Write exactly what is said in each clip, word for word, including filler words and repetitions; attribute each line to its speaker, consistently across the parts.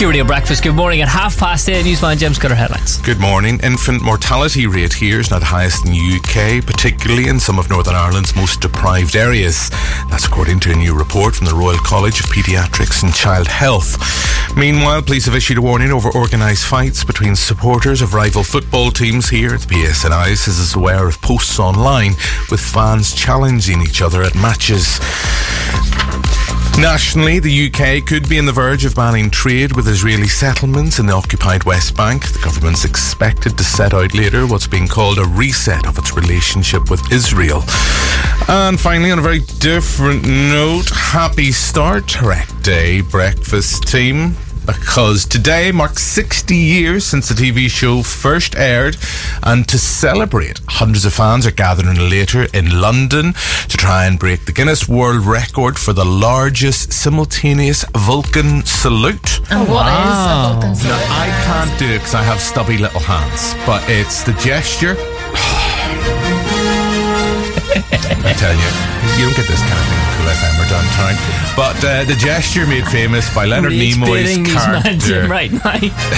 Speaker 1: Pure Radio Breakfast. Good morning. At half past eight, Newsman Jim's got our headlines.
Speaker 2: Good morning. Infant mortality rate here is not the highest in the U K, particularly in some of Northern Ireland's most deprived areas. That's according to a new report from the Royal College of Paediatrics and Child Health. Meanwhile, police have issued a warning over organised fights between supporters of rival football teams here. The P S N I is aware of posts online with fans challenging each other at matches. Nationally, the U K could be on the verge of banning trade with Israeli settlements in the occupied West Bank. The government's expected to set out later what's being called a reset of its relationship with Israel. And finally, on a very different note, happy Star Trek Day, breakfast team. Because today marks sixty years since the T V show first aired, and to celebrate, hundreds of fans are gathering later in London to try and break the Guinness World Record for the largest simultaneous Vulcan salute.
Speaker 3: And what
Speaker 1: Wow.
Speaker 3: is a Vulcan salute?
Speaker 2: Now, I can't do it because I have stubby little hands, but it's the gesture. I tell you, you don't get this kind of thing in Cool F M or downtown. But uh, the gesture made famous by Leonard Nimoy's character.
Speaker 1: Right now.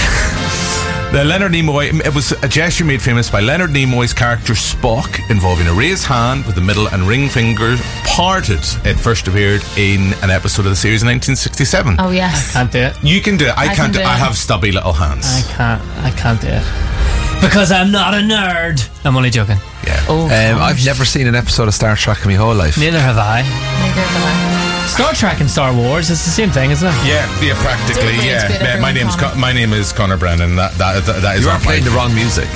Speaker 2: The Leonard Nimoy, it was a gesture made famous by Leonard Nimoy's character Spock, involving a raised hand with the middle and ring finger parted. It first appeared in an episode of the series in nineteen sixty-seven.
Speaker 3: Oh, yes.
Speaker 1: Can't do it.
Speaker 2: You can do it. I,
Speaker 3: I
Speaker 2: can't
Speaker 3: can
Speaker 2: do
Speaker 3: do
Speaker 2: it. I
Speaker 3: it.
Speaker 2: have stubby little hands.
Speaker 1: I can't. I can't do it. Because I'm not a nerd. I'm only joking.
Speaker 2: Yeah.
Speaker 1: Oh,
Speaker 4: Um, I've never seen an episode of Star Trek in my whole life.
Speaker 1: Neither have I.
Speaker 3: Neither have I.
Speaker 1: Star Trek and Star Wars, it's the same thing, isn't it?
Speaker 2: Yeah, yeah, practically,
Speaker 3: Don't
Speaker 2: yeah.
Speaker 3: rage,
Speaker 2: yeah. My
Speaker 3: Peter,
Speaker 2: name's
Speaker 3: Connor.
Speaker 2: Con- my name is Connor Brennan. That that that, that is
Speaker 4: You are
Speaker 2: not
Speaker 4: playing
Speaker 2: my-
Speaker 4: the wrong music.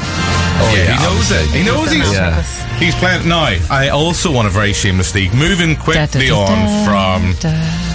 Speaker 2: Oh yeah,
Speaker 4: yeah,
Speaker 2: he knows it. He knows
Speaker 3: He's
Speaker 2: he's
Speaker 3: done it on
Speaker 4: Yeah.
Speaker 3: purpose.
Speaker 2: he's playing. Now, I also want a very shameless league. Moving quickly
Speaker 1: Da, da, da,
Speaker 2: on from.
Speaker 1: da.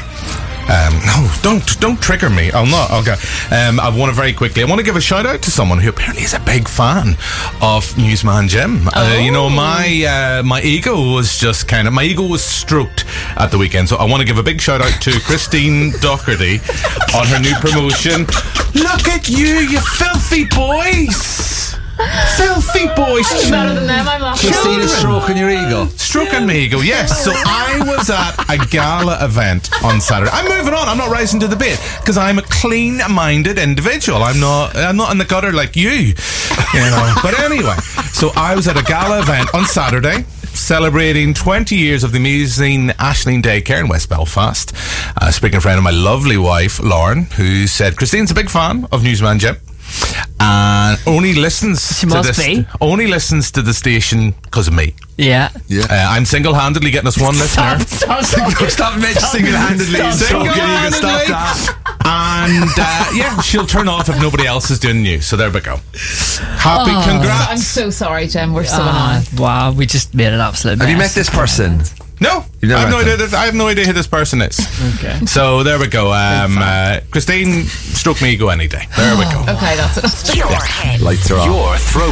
Speaker 2: Um, no, don't don't trigger me. I'll not. I'll go. Um, I want to very quickly. I want to give a shout out to someone who apparently is a big fan of Newsman Jim. Uh, you know, my uh, my ego was just kind of my ego was stroked at the weekend. So I want to give a big shout out to Christine Doherty on her new promotion. Look at you, you filthy boys! Filthy boys!
Speaker 3: I'm better than them, I'm laughing.
Speaker 4: Christine is stroking your ego.
Speaker 2: Stroking me ego, yes. So I was at a gala event on Saturday. I'm moving on. I'm not rising to the bait because I'm a clean-minded individual. I'm not. I'm not in the gutter like you. You know. But anyway, so I was at a gala event on Saturday, celebrating twenty years of the amazing Ashling Daycare in West Belfast. Uh, speaking in front of my lovely wife Lauren, who said Christine's a big fan of Newsman Jim. And only listens
Speaker 1: She
Speaker 2: to
Speaker 1: must
Speaker 2: this.
Speaker 1: be.
Speaker 2: Only listens to the station because of me.
Speaker 1: Yeah.
Speaker 4: Yeah.
Speaker 2: Uh, I'm single-handedly getting us one listener.
Speaker 1: Stop, stop, stop.
Speaker 4: Stop mentioning single-handedly.
Speaker 1: Stop,
Speaker 4: Stroking
Speaker 2: stop.
Speaker 4: your ego. Stop that.
Speaker 2: And uh, yeah, she'll turn off if nobody else is doing new. So there we go. Happy
Speaker 3: I'm
Speaker 2: congrats.
Speaker 3: so sorry, Jem. We're so
Speaker 1: Ah,
Speaker 3: annoying.
Speaker 1: wow, we just made an absolute
Speaker 4: Have you
Speaker 1: mess.
Speaker 4: met this person?
Speaker 2: No,
Speaker 4: You've never
Speaker 2: I have no
Speaker 4: met
Speaker 2: idea.
Speaker 4: them?
Speaker 2: That, I have no idea who this person is.
Speaker 1: Okay.
Speaker 2: So there we go. Um, uh, Christine, stroke me ego any day. There we go.
Speaker 3: Okay, that's enough.
Speaker 4: Lights are off.
Speaker 5: Your throw